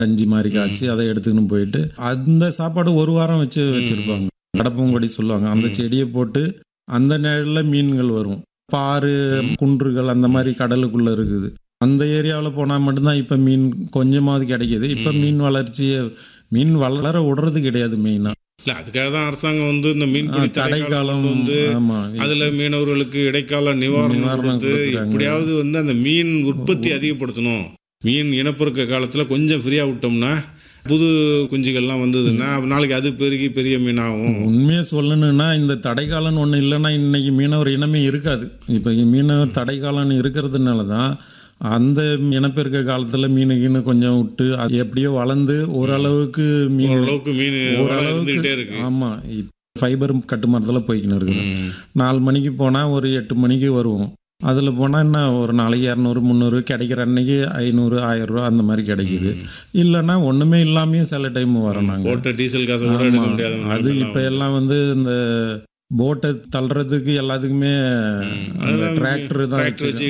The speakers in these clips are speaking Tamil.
கஞ்சி மாதிரி காய்ச்சி அதை எடுத்துக்கின்னு போயிட்டு அந்த சாப்பாடு ஒரு வாரம் வச்சிருப்பாங்க. கடப்பங்கொடி சொல்லுவாங்க. அந்த செடியை போட்டு அந்த நிழலில் மீன்கள் வரும். பாரு, குன்றுகள் அந்த மாதிரி கடலுக்குள்ளே இருக்குது. அந்த ஏரியாவில் போனால் மட்டும்தான் இப்போ மீன் கொஞ்சமாவது கிடைக்கிது. இப்போ மீன் வளர விடுறது கிடையாது மெயினாக. இல்லை, அதுக்காக தான் அரசாங்கம் வந்து இந்த மீன்பிடி தடைக்காலம் வந்து அதில் மீனவர்களுக்கு இடைக்கால நிவாரணம் எப்படியாவது வந்து அந்த மீன் உற்பத்தி அதிகப்படுத்தணும். மீன் இனப்பெருக்க காலத்தில் கொஞ்சம் ஃப்ரீயாக விட்டோம்னா புது குஞ்சுகள்லாம் வந்ததுன்னா நாளைக்கு அது பெருகி பெரிய மீனாகும். உண்மையாக சொல்லணும்னா இந்த தடைக்காலம்னு ஒன்று இல்லைன்னா இன்னைக்கு மீனவர் இனமே இருக்காது. இப்போ மீனவர் தடைக்காலம்னு இருக்கிறதுனால தான் அந்த இனப்பெருக்க காலத்தில் மீனுக்குன்னு கொஞ்சம் விட்டு அது எப்படியோ வளர்ந்து ஓரளவுக்கு மீன் ஓரளவுக்கு. ஆமாம், ஃபைபர் கட்டுமரத்தில் போய்க்கின்னு இருக்குது. 4 மணிக்கு போனால் ஒரு 8 மணிக்கு வருவோம். அதில் போனால் என்ன ஒரு நாளைக்கு 200 300 கிடைக்கிற அன்னைக்கு 500 1000 ரூபா அந்த மாதிரி கிடைக்கிது. இல்லைன்னா ஒன்றுமே இல்லாமையும் சில டைம் வரோம் நாங்கள். டீசல் காசு அது இப்போ எல்லாம் வந்து இந்த போட்டை தள்ளுறதுக்கு எல்லாத்துக்குமே டிராக்டர் தான்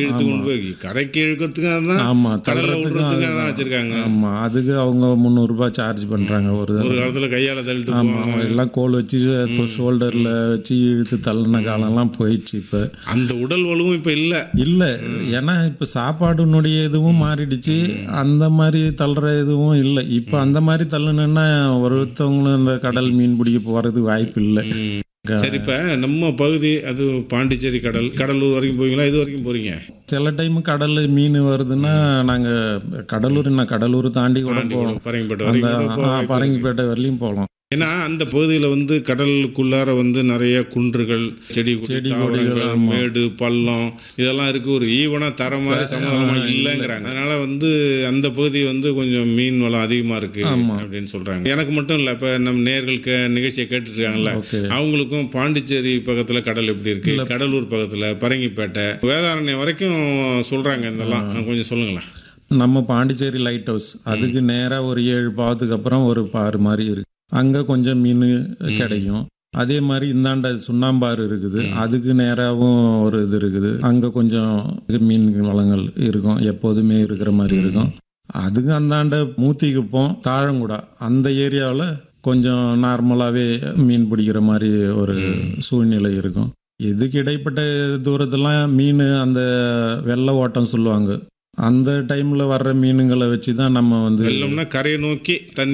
கரைக்கு இழுக்கிறதுக்கு. ஆமாம், தள்ளுறதுக்கு. ஆமாம், அதுக்கு அவங்க 300 ரூபாய் சார்ஜ் பண்ணுறாங்க. ஒரு காலத்தில் கையால் தள்ளிட்டு. ஆமாம், எல்லாம் கோல் வச்சு ஷோல்டரில் வச்சு இழுத்து தள்ளின காலம்லாம் போயிடுச்சு. இப்போ அந்த உடல் வலுவும் இப்போ இல்லை. ஏன்னா இப்போ சாப்பாடுனுடைய இதுவும் மாறிடுச்சு. அந்த மாதிரி தள்ளுற இதுவும் இல்லை. இப்போ அந்த மாதிரி தள்ளுனா ஒருத்தவங்களும் இந்த கடல் மீன் பிடிக்க போகிறதுக்கு வாய்ப்பு இல்லை. சரி, இப்போ நம்ம பகுதி அது பாண்டிச்சேரி கடலூர் வரைக்கும் போவீங்களா? இது வரைக்கும் போறீங்க? சில டைம் கடல் மீன் வருதுன்னா நாங்கள் கடலூர் தாண்டி கூட போவோம். பரங்கிப்பேட்டை வரலையும் போகலாம். ஏன்னா அந்த பகுதியில் வந்து கடலுக்குள்ளார வந்து நிறைய குன்றுகள், செடி கொடிகள், மேடு பள்ளம் இதெல்லாம் இருக்குது. ஒரு ஈவனாக தரமாக சமாதானமாக இல்லைங்கிறாங்க. அதனால வந்து அந்த பகுதி வந்து கொஞ்சம் மீன் வளம் அதிகமாக இருக்குது அப்படின்னு சொல்கிறாங்க. எனக்கு மட்டும் இல்லை, இப்போ நம்ம நேயர்களுக்கு நிகழ்ச்சியை கேட்டுட்டு இருக்காங்கல்ல, அவங்களுக்கும் பாண்டிச்சேரி பக்கத்தில் கடல் எப்படி இருக்குது, கடலூர் பக்கத்தில் பரங்கிப்பேட்டை, வேதாரண்யம் வரைக்கும் சொல்கிறாங்க. இதெல்லாம் கொஞ்சம் சொல்லுங்களேன். நம்ம பாண்டிச்சேரி லைட் ஹவுஸ் அதுக்கு நேராக ஒரு 7 பாவத்துக்கு அப்புறம் ஒரு பாரு மாதிரி இருக்குது. அங்கே கொஞ்சம் மீன் கிடைக்கும். அதே மாதிரி இந்தாண்ட சுண்ணாம்பாறு இருக்குது. அதுக்கு நேராகவும் ஒரு இது இருக்குது. அங்கே கொஞ்சம் மீன் வளங்கள் இருக்கும், எப்போதுமே இருக்கிற மாதிரி இருக்கும். அதுக்கு அந்தாண்ட மூத்திக்குப்போம், தாழங்குடா அந்த ஏரியாவில் கொஞ்சம் நார்மலாகவே மீன் பிடிக்கிற மாதிரி ஒரு சூழ்நிலை இருக்கும். இதுக்கு இடைப்பட்ட தூரத்தெல்லாம் மீன் அந்த வெள்ளை ஓட்டம் சொல்லுவாங்க. அந்த டைமில் வர்ற மீனுங்களை வச்சு தான் நம்ம வந்து கரையை நோக்கி தண்ணி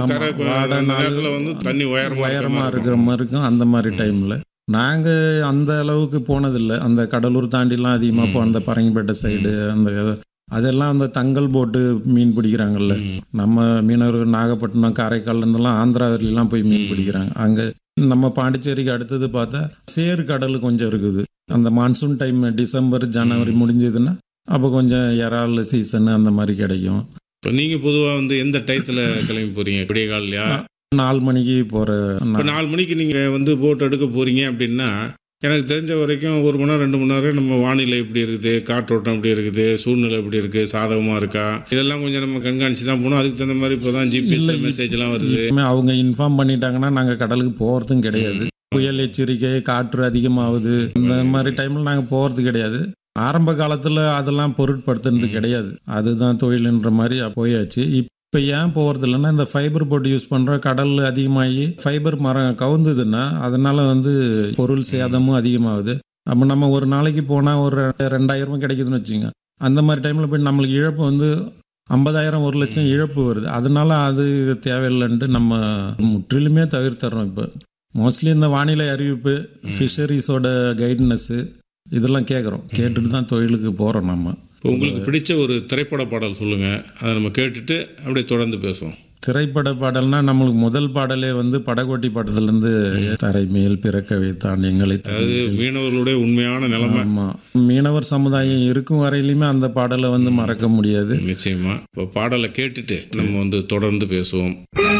வரும், தண்ணி உயரமாக இருக்கிற மாதிரி இருக்கும். அந்த மாதிரி டைமில் நாங்கள் அந்த அளவுக்கு போனதில்லை. அந்த கடலூர் தாண்டிலாம் அதிகமாக அந்த பரங்கிப்பேட்டை சைடு அதெல்லாம் அந்த தங்கல் போட்டு மீன் பிடிக்கிறாங்கல்ல. நம்ம மீனவர்கள் நாகப்பட்டினம் காரைக்கால்லேருந்துலாம் ஆந்திராவிலாம் போய் மீன் பிடிக்கிறாங்க. அங்கே நம்ம பாண்டிச்சேரிக்கு அடுத்தது பார்த்தா சேறு கடல் கொஞ்சம் இருக்குது. அந்த மான்சூன் டைம் டிசம்பர் ஜனவரி முடிஞ்சதுன்னா அப்போ கொஞ்சம் இறால் சீசன் அந்த மாதிரி கிடைக்கும். இப்போ நீங்கள் பொதுவாக வந்து எந்த டயத்தில் கிளம்பி போகிறீங்க? விடிய காலையா? 4 மணிக்கு போகிற. 4 மணிக்கு நீங்கள் வந்து போட் எடுக்க போகிறீங்க அப்படின்னா எனக்கு தெரிஞ்ச வரைக்கும் 1 மணி நேரம் 2 மணி நேரம் நம்ம வானிலை எப்படி இருக்குது, காற்றோட்டம் எப்படி இருக்குது, சூழ்நிலை எப்படி இருக்குது, சாதகமாக இருக்கா, இதெல்லாம் கொஞ்சம் நம்ம கண்காணிச்சு தான் போகணும். அதுக்கு தகுந்த மாதிரி இப்போ தான் ஜிபிஎஸ் மெசேஜ்லாம் வருது. அவங்க இன்ஃபார்ம் பண்ணிட்டாங்கன்னா நாங்கள் கடலுக்கு போகிறதும் கிடையாது. புயல் எச்சரிக்கை, காற்று அதிகமாகுது, இந்த மாதிரி டைமில் நாங்கள் போகிறது கிடையாது. ஆரம்ப காலத்தில் அதெல்லாம் பொருட்படுத்துறது கிடையாது. அதுதான் தொழில்ன்ற மாதிரி போயாச்சு. இப்போ ஏன் போகிறது இல்லைன்னா இந்த ஃபைபர் போட்டு யூஸ் பண்ணுற கடல் அதிகமாகி ஃபைபர் மரம் கவுந்ததுன்னா அதனால் வந்து பொருள் சேதமும் அதிகமாகுது. அப்போ நம்ம ஒரு நாளைக்கு போனால் ஒரு 2000 கிடைக்குதுன்னு வச்சுங்க. அந்த மாதிரி டைமில் போய் நம்மளுக்கு இழப்பு வந்து 50,000 1 லட்சம் இழப்பு வருது. அதனால அது தேவையில்லைன்ட்டு நம்ம முற்றிலுமே தவிர்த்துறோம். இப்போ மோஸ்ட்லி இந்த வானிலை அறிவிப்பு, ஃபிஷரிஸோட கைட்னஸ்ஸு இதெல்லாம் கேட்டுட்டு தான் தொழிலுக்கு போகிறோம். நம்ம உங்களுக்கு பிடிச்ச ஒரு திரைப்பட பாடல் சொல்லுங்கள், அதை நம்ம கேட்டுட்டு அப்படியே தொடர்ந்து பேசுவோம். திரைப்பட பாடல்னா நம்மளுக்கு முதல் பாடலே வந்து படகோட்டி படத்துலேருந்து தரை மேல் பிறக்க வைத்தான் எங்களை. அது மீனவர்களுடைய உண்மையான நிலைமை. ஆமாம், மீனவர் சமுதாயம் இருக்கும் வரையிலுமே அந்த பாடலை வந்து மறக்க முடியாது. நிச்சயமா. இப்போ பாடலை கேட்டுட்டு நம்ம வந்து தொடர்ந்து பேசுவோம்.